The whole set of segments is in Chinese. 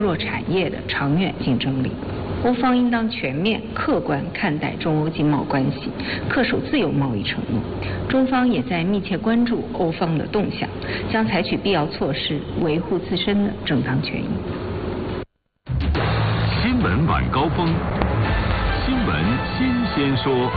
弱产业的长远竞争力。欧方应当全面客观看待中欧经贸关系，恪守自由贸易承诺。中方也在密切关注欧方的动向，将采取必要措施维护自身的正当权益。 新闻晚高峰，新闻新鲜说。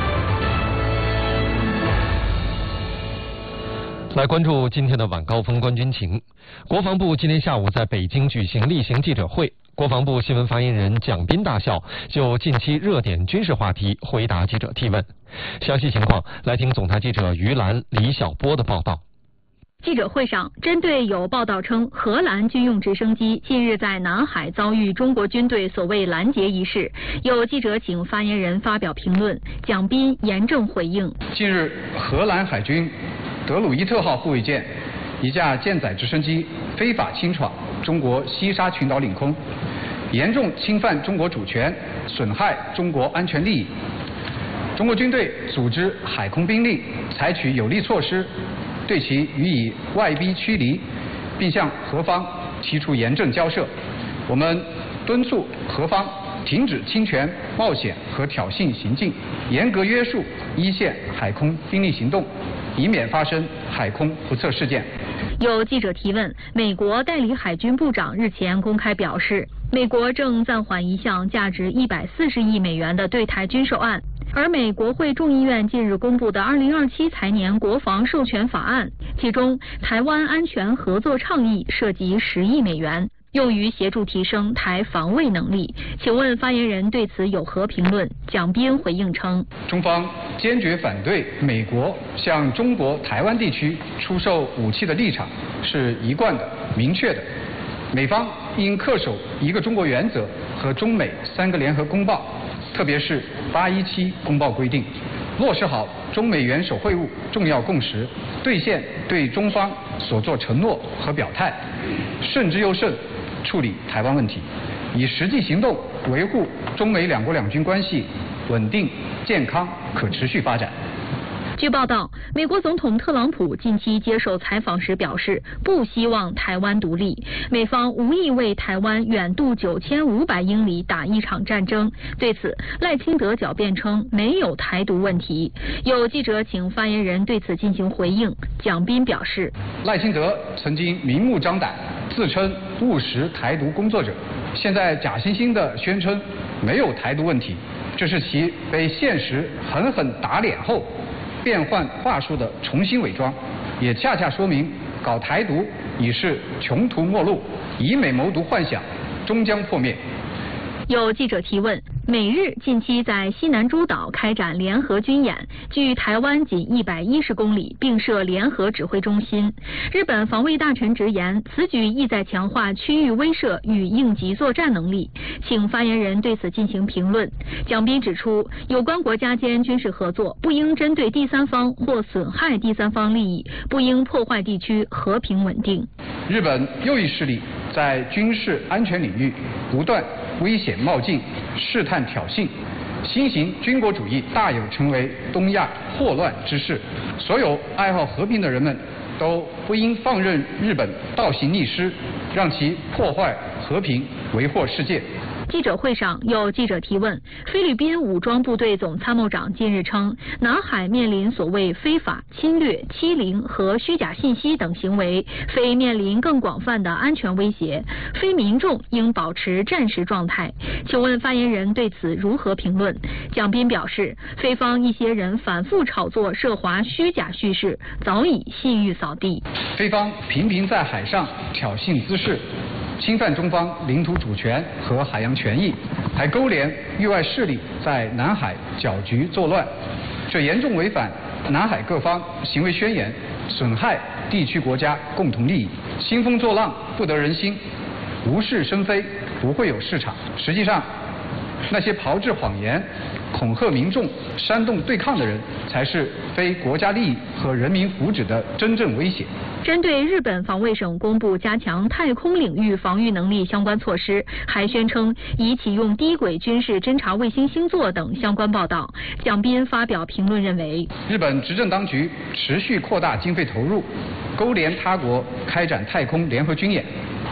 来关注今天的晚高峰观军情。国防部今天下午在北京举行例行记者会，国防部新闻发言人蒋斌大校就近期热点军事话题回答记者提问。详细情况来听总台记者于兰、李晓波的报道。 记者会上，针对有报道称荷兰军用直升机近日在南海遭遇中国军队所谓拦截一事，有记者请发言人发表评论，蒋斌严正回应。 近日，荷兰海军德鲁伊特号护卫舰一架舰载直升机非法侵闯中国西沙群岛领空，严重侵犯中国主权，损害中国安全利益。中国军队组织海空兵力采取有力措施，对其予以外逼驱离，并向荷方提出严正交涉。我们敦促荷方停止侵权、冒险和挑衅行径，严格约束一线海空兵力行动，以免发生海空不测事件。 有记者提问，美国代理海军部长日前公开表示，美国正暂缓一项价值140亿美元的对台军售案，而美国会众议院近日公布的2027财年国防授权法案，其中台湾安全合作倡议涉及10亿美元，用于协助提升台防卫能力。请问发言人对此有何评论？蒋斌回应称， 中方坚决反对美国向中国台湾地区出售武器的立场是一贯的、明确的。美方应恪守一个中国原则和中美3个联合公报，特别是817公报规定，落实好中美元首会晤重要共识，兑现对中方所作承诺和表态，慎之又慎处理台湾问题，以实际行动维护中美两国两军关系稳定、健康、可持续发展。 据报道，美国总统特朗普近期接受采访时表示，不希望台湾独立，美方无意为台湾远渡9500英里打一场战争。对此，赖清德狡辩称没有台独问题。有记者请发言人对此进行回应，蒋斌表示， 赖清德曾经明目张胆自称务实台独工作者，现在假惺惺地宣称没有台独问题，这是其被现实狠狠打脸后变换话术的重新伪装，也恰恰说明搞台独已是穷途末路，以美谋独幻想终将破灭。 有记者提问，美日近期在西南诸岛开展联合军演，距台湾仅110公里，并设联合指挥中心。日本防卫大臣直言，此举意在强化区域威慑与应急作战能力，请发言人对此进行评论。蒋斌指出，有关国家间军事合作不应针对第三方或损害第三方利益，不应破坏地区和平稳定。 日本右翼势力在军事安全领域不断危险冒进、试探挑衅，新型军国主义大有成为东亚祸乱之势。所有爱好和平的人们都不应放任日本倒行逆施，让其破坏和平，为祸世界。 记者会上有记者提问，菲律宾武装部队总参谋长近日称，南海面临所谓非法侵略、欺凌和虚假信息等行为，非面临更广泛的安全威胁，非民众应保持战时状态。请问发言人对此如何评论？蒋斌表示，菲方一些人反复炒作涉华虚假叙事，早已信誉扫地。 菲方频频在海上挑衅滋事，侵犯中方领土主权和海洋权益，还勾连域外势力在南海搅局作乱，这严重违反南海各方行为宣言，损害地区国家共同利益。兴风作浪不得人心，无事生非不会有市场。实际上，那些炮制谎言、恐吓民众、煽动对抗的人，才是非国家利益和人民福祉的真正威胁。 针对日本防卫省公布加强太空领域防御能力相关措施，还宣称已启用低轨军事侦察卫星星座等相关报道。蒋斌发表评论认为， 日本执政当局持续扩大经费投入，勾连他国开展太空联合军演，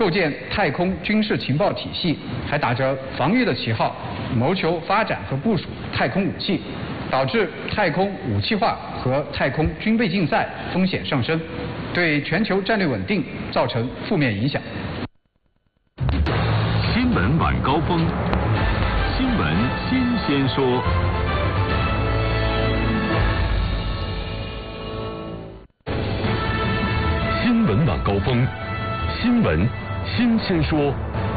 构建太空军事情报体系，还打着防御的旗号，谋求发展和部署太空武器，导致太空武器化和太空军备竞赛风险上升，对全球战略稳定造成负面影响。 新闻晚高峰，新闻新鲜说。新闻晚高峰，新闻新鲜说。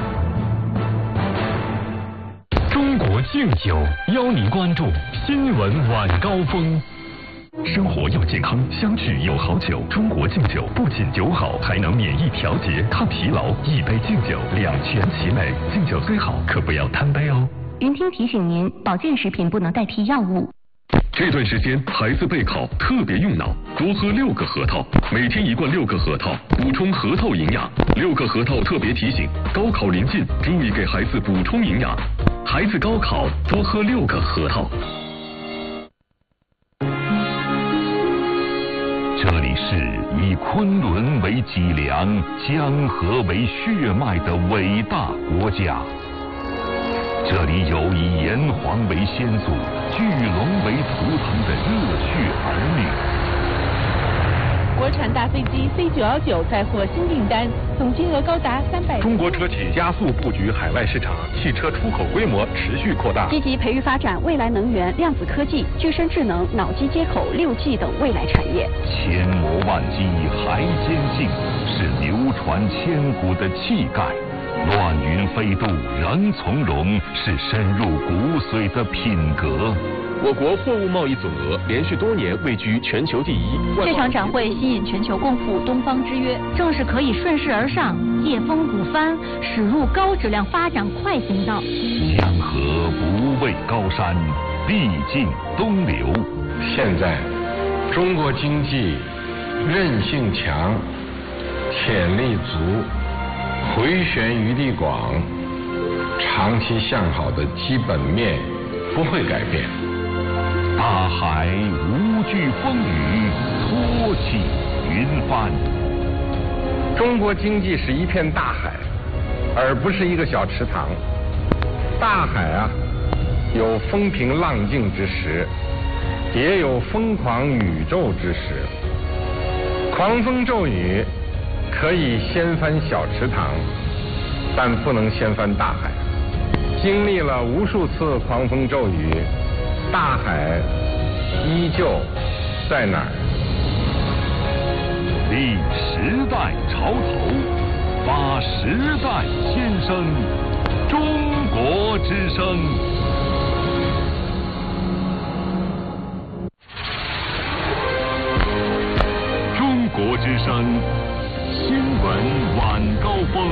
中国敬酒邀您关注新闻晚高峰。生活要健康，相聚有好酒。中国敬酒不仅酒好，还能免疫调节、抗疲劳。一杯敬酒，两全其美。敬酒虽好，可不要贪杯哦。 云听提醒您，保健食品不能代替药物。 这段时间孩子备考特别用脑，多喝6个核桃，每天1罐6个核桃，补充核桃营养。6个核桃特别提醒，高考临近，注意给孩子补充营养。孩子高考多喝6个核桃。这里是以昆仑为脊梁、江河为血脉的伟大国家。这里有以炎黄为先祖、巨龙为图腾的热血儿女。 国产大飞机 C919 再获新订单，总金额高达300。 中国车企加速布局海外市场，汽车出口规模持续扩大。 积极培育发展未来能源、量子科技、具身智能、脑机接口、6G 等未来产业。 千磨万击还坚劲，是流传千古的气概。乱云飞渡仍从容，是深入骨髓的品格。我国货物贸易总额连续多年位居全球第一。 这场展会吸引全球共赴东方之约，正是可以顺势而上、借风鼓帆、驶入高质量发展快行道。 江河不畏高山，必尽东流。 现在，中国经济韧性强，潜力足，回旋余地广，长期向好的基本面不会改变。 大海无惧风雨，托起云帆。 中国经济是一片大海，而不是一个小池塘。大海啊，有风平浪静之时，也有疯狂宇宙之时。狂风骤雨可以掀翻小池塘，但不能掀翻大海。经历了无数次狂风骤雨，大海依旧在哪儿？ 立时代潮头，发时代先声，中国之声。中国之声新闻晚高峰。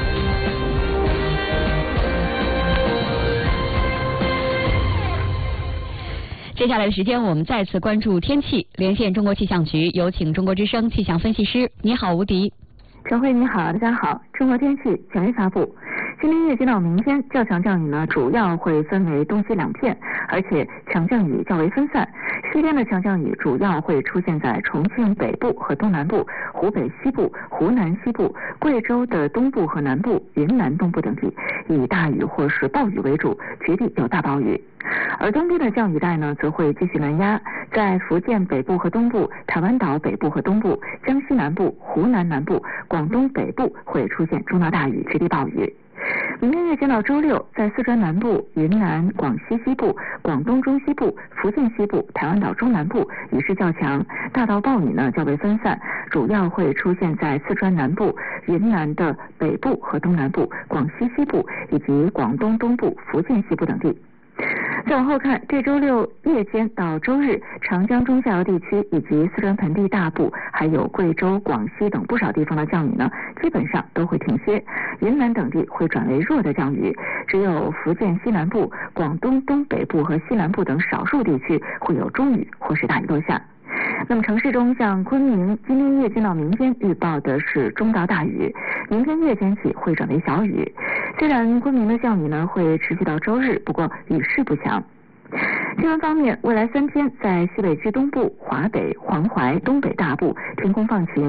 接下来的时间，我们再次关注天气，连线中国气象局，有请中国之声气象分析师。你好，吴迪。 陈慧你好，大家好。中国天气权威发布，今天夜间到明天，较强降雨呢主要会分为东西两片，而且强降雨较为分散。西边的强降雨主要会出现在重庆北部和东南部、湖北西部、湖南西部、贵州的东部和南部、云南东部等地，以大雨或是暴雨为主，局地有大暴雨。而东边的降雨带呢，则会继续南压，在福建北部和东部、台湾岛北部和东部、江西南部、湖南南部、广东北部会出现中到大雨、局地暴雨。明天夜间到周六，在四川南部、云南、广西西部、广东中西部、福建西部、台湾岛中南部雨势较强，大到暴雨呢较为分散，主要会出现在四川南部、云南的北部和东南部、广西西部以及广东东部、福建西部等地。再往后看，这周六夜间到周日，长江中下游地区以及四川盆地大部，还有贵州、广西等不少地方的降雨呢，基本上都会停歇。云南等地会转为弱的降雨，只有福建西南部、广东东北部和西南部等少数地区会有中雨或是大雨落下。那么城市中，像昆明，今天夜间到明天预报的是中到大雨，明天夜间起会转为小雨。虽然昆明的降雨呢会持续到周日，不过雨势不强。天文方面，未来3天在西北区东部、华北、黄淮、东北大部天空放晴，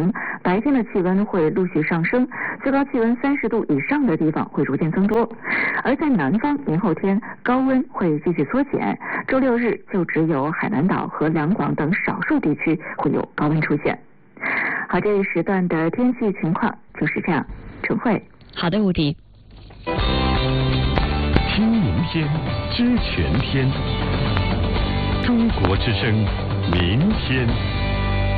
白天的气温会陆续上升，最高气温30度以上的地方会逐渐增多。而在南方，明后天高温会继续缩减，周6日就只有海南岛和两广等少数地区会有高温出现。好，这一时段的天气情况就是这样。陈慧， 好的，吴迪。 听明天，知全天。中国之声，明天。